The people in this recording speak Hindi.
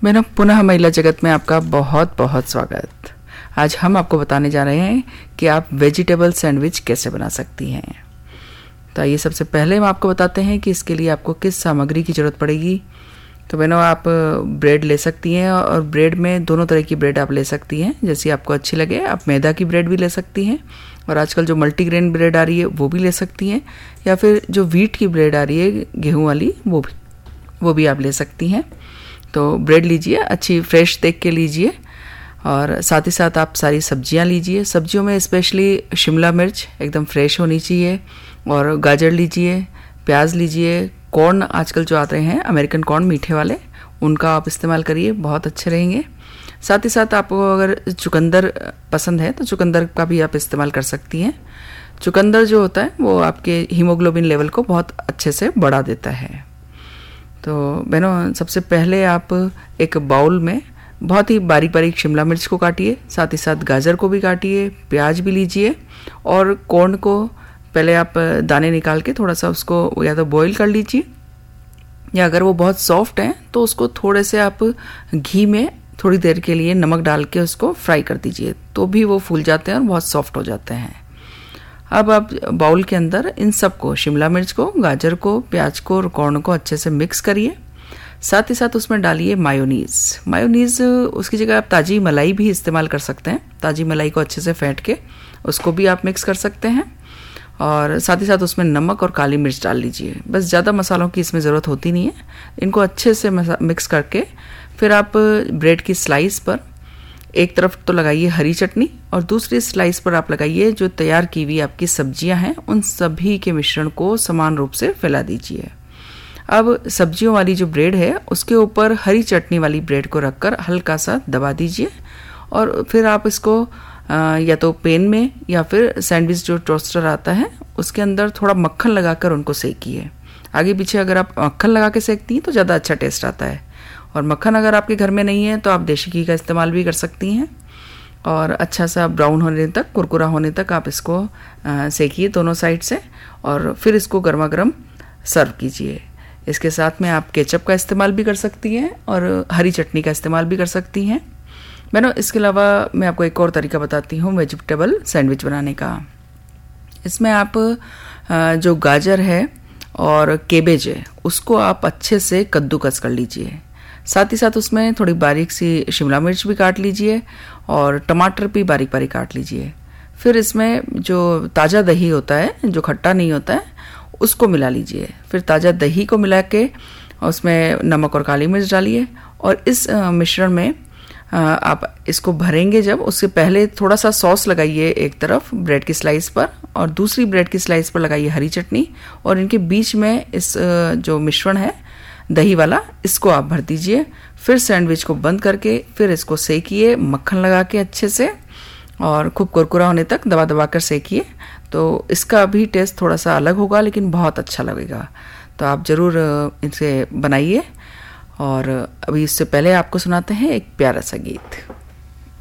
बहनों, पुनः महिला जगत में आपका बहुत बहुत स्वागत। आज हम आपको बताने जा रहे हैं कि आप वेजिटेबल सैंडविच कैसे बना सकती हैं। तो आइए सबसे पहले हम आपको बताते हैं कि इसके लिए आपको किस सामग्री की ज़रूरत पड़ेगी। तो बहनों, आप ब्रेड ले सकती हैं और ब्रेड में दोनों तरह की ब्रेड आप ले सकती हैं, जैसी आपको अच्छी लगे। आप मैदा की ब्रेड भी ले सकती हैं और आजकल जो मल्टीग्रेन ब्रेड आ रही है वो भी ले सकती हैं, या फिर जो व्हीट की ब्रेड आ रही है गेहूं वाली वो भी आप ले सकती हैं। तो ब्रेड लीजिए, अच्छी फ्रेश देख के लीजिए, और साथ ही साथ आप सारी सब्जियां लीजिए। सब्जियों में स्पेशली शिमला मिर्च एकदम फ्रेश होनी चाहिए, और गाजर लीजिए, प्याज लीजिए। कॉर्न आजकल जो आते हैं अमेरिकन कॉर्न मीठे वाले, उनका आप इस्तेमाल करिए, बहुत अच्छे रहेंगे। साथ ही साथ आपको अगर चुकंदर पसंद है तो चुकंदर का भी आप इस्तेमाल कर सकती हैं। चुकंदर जो होता है वो आपके हीमोग्लोबिन लेवल को बहुत अच्छे से बढ़ा देता है। तो बहनों, सबसे पहले आप एक बाउल में बहुत ही बारीक बारीक शिमला मिर्च को काटिए, साथ ही साथ गाजर को भी काटिए, प्याज भी लीजिए, और कॉर्न को पहले आप दाने निकाल के थोड़ा सा उसको या तो बॉईल कर लीजिए, या अगर वो बहुत सॉफ्ट हैं तो उसको थोड़े से आप घी में थोड़ी देर के लिए नमक डाल के उसको फ्राई कर दीजिए, तो भी वो फूल जाते हैं और बहुत सॉफ्ट हो जाते हैं। अब आप बाउल के अंदर इन सबको, शिमला मिर्च को, गाजर को, प्याज को और कॉर्न को अच्छे से मिक्स करिए। साथ ही साथ उसमें डालिए मायोनीज। उसकी जगह आप ताज़ी मलाई भी इस्तेमाल कर सकते हैं। ताज़ी मलाई को अच्छे से फेंट के उसको भी आप मिक्स कर सकते हैं, और साथ ही साथ उसमें नमक और काली मिर्च डाल लीजिए। बस ज़्यादा मसालों की इसमें ज़रूरत होती नहीं है। इनको अच्छे से मिक्स करके फिर आप ब्रेड की स्लाइस पर एक तरफ तो लगाइए हरी चटनी, और दूसरी स्लाइस पर आप लगाइए जो तैयार की हुई आपकी सब्जियां हैं, उन सभी के मिश्रण को समान रूप से फैला दीजिए। अब सब्जियों वाली जो ब्रेड है उसके ऊपर हरी चटनी वाली ब्रेड को रखकर हल्का सा दबा दीजिए, और फिर आप इसको या तो पेन में या फिर सैंडविच जो टोस्टर आता है उसके अंदर थोड़ा मक्खन लगाकर उनको सेकिए। आगे पीछे अगर आप मक्खन लगा के सेकती हैं तो ज़्यादा अच्छा टेस्ट आता है, और मक्खन अगर आपके घर में नहीं है तो आप देशी घी का इस्तेमाल भी कर सकती हैं। और अच्छा सा ब्राउन होने तक, कुरकुरा होने तक आप इसको सेकिए दोनों साइड से, और फिर इसको गर्मा गर्म सर्व कीजिए। इसके साथ में आप केचप का इस्तेमाल भी कर सकती हैं और हरी चटनी का इस्तेमाल भी कर सकती हैं। मैंने इसके अलावा मैं आपको एक और तरीका बताती हूँ वेजिटेबल सैंडविच बनाने का। इसमें आप जो गाजर है और केबेज है उसको आप अच्छे से कद्दूकस कर लीजिए। साथ ही साथ उसमें थोड़ी बारीक सी शिमला मिर्च भी काट लीजिए, और टमाटर भी बारीक बारीक काट लीजिए। फिर इसमें जो ताज़ा दही होता है, जो खट्टा नहीं होता है, उसको मिला लीजिए। फिर ताज़ा दही को मिला के उसमें नमक और काली मिर्च डालिए, और इस मिश्रण में आप इसको भरेंगे जब, उससे पहले थोड़ा सा सॉस लगाइए एक तरफ ब्रेड की स्लाइस पर, और दूसरी ब्रेड की स्लाइस पर लगाइए हरी चटनी, और इनके बीच में इस जो मिश्रण है दही वाला, इसको आप भर दीजिए। फिर सैंडविच को बंद करके फिर इसको सेकिए मक्खन लगा के अच्छे से, और खूब कुरकुरा होने तक दबा दबा कर सेकिए। तो इसका भी टेस्ट थोड़ा सा अलग होगा, लेकिन बहुत अच्छा लगेगा। तो आप ज़रूर इसे बनाइए। और अभी इससे पहले आपको सुनाते हैं एक प्यारा सा गीत।